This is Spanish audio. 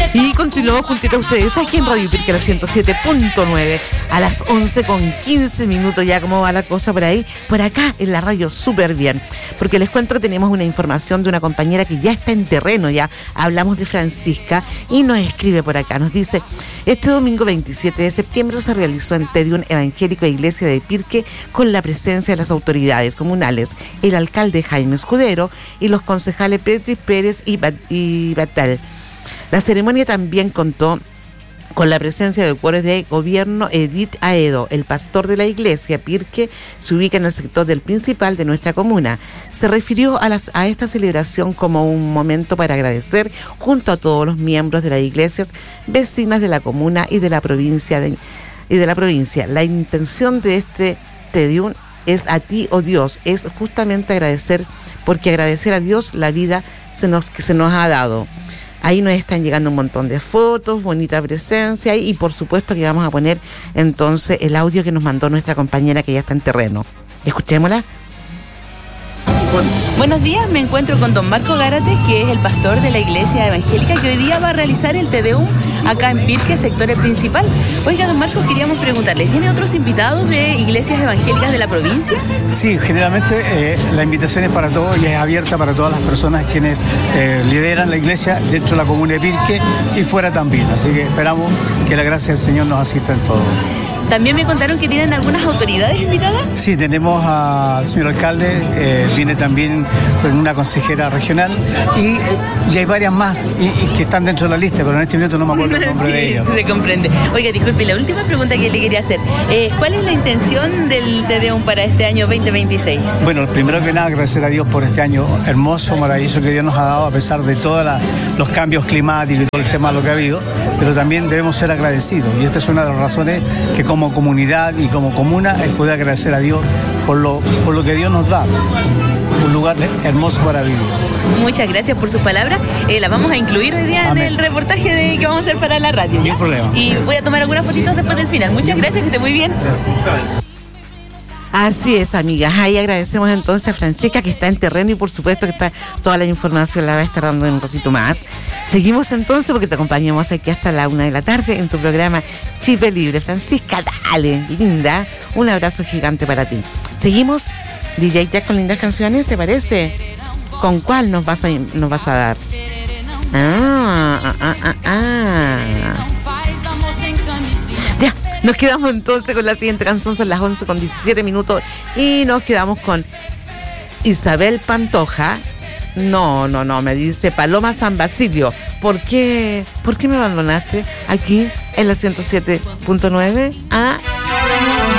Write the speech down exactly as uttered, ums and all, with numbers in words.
Y continuamos juntitos a ustedes aquí en Radio Pirque, la ciento siete punto nueve, a las once con quince minutos ya. ¿Cómo va la cosa por ahí? Por acá en la radio súper bien, porque les cuento que tenemos una información de una compañera que ya está en terreno, ya hablamos de Francisca y nos escribe por acá, nos dice: este domingo veintisiete de septiembre se realizó en Tedium Evangélico e Iglesia de Pirque con la presencia de las autoridades comunales, el alcalde Jaime Escudero y los concejales Petris Pérez y, Bat- y Batal. La ceremonia también contó con la presencia del cuerpo de gobierno Edith Aedo. El pastor de la iglesia Pirque se ubica en el sector del principal de nuestra comuna. Se refirió a, las, a esta celebración como un momento para agradecer junto a todos los miembros de las iglesias vecinas de la comuna y de la provincia. De, y de la provincia. La intención de este Tedium es a ti, oh Dios, es justamente agradecer, porque agradecer a Dios la vida se nos, que se nos ha dado. Ahí nos están llegando un montón de fotos, bonita presencia, y por supuesto que vamos a poner entonces el audio que nos mandó nuestra compañera que ya está en terreno. Escuchémosla. Buenos días, me encuentro con don Marco Gárates, que es el pastor de la iglesia evangélica, que hoy día va a realizar el Tedeum acá en Pirque, sector principal. Oiga, don Marco, queríamos preguntarle, ¿tiene otros invitados de iglesias evangélicas de la provincia? Sí, generalmente eh, la invitación es para todos y es abierta para todas las personas quienes eh, lideran la iglesia dentro de la comuna de Pirque y fuera también. Así que esperamos que la gracia del Señor nos asista en todo. También me contaron que tienen algunas autoridades invitadas. Sí, tenemos al señor alcalde, eh, viene también con una consejera regional y, eh, y hay varias más y, y que están dentro de la lista, pero en este momento no me acuerdo el nombre sí, de ellos. Se comprende. Oiga, disculpe, la última pregunta que le quería hacer. Eh, ¿Cuál es la intención del Tedeum para este año veinte veintiséis? Bueno, primero que nada agradecer a Dios por este año hermoso, maravilloso que Dios nos ha dado a pesar de todos los cambios climáticos y todo el tema de lo que ha habido, pero también debemos ser agradecidos y esta es una de las razones que como como comunidad y como comuna es poder agradecer a Dios por lo, por lo que Dios nos da, un lugar hermoso para vivir. Muchas gracias por sus palabras, eh, las vamos a incluir hoy día Amén. En el reportaje de, que vamos a hacer para la radio. No hay problema. Y voy a tomar algunas fotitos sí. después del final. Muchas gracias, que esté muy bien. Gracias. Así es, amigas. Ahí agradecemos entonces a Francisca, que está en terreno, y por supuesto que está toda la información la va a estar dando en un ratito más. Seguimos entonces porque te acompañamos aquí hasta la una de la tarde en tu programa Chifre Libre. Francisca, dale, linda. Un abrazo gigante para ti. Seguimos, D J Jack, con lindas canciones, ¿te parece? ¿Con cuál nos vas a, nos vas a dar? Ah, ah, ah, ah, ah. Ya. Nos quedamos entonces con la siguiente canción, son las once con diecisiete minutos y nos quedamos con Isabel Pantoja. No, no, no, me dice Paloma San Basilio. ¿Por qué, ¿Por qué me abandonaste aquí en la ciento siete punto nueve? Ah,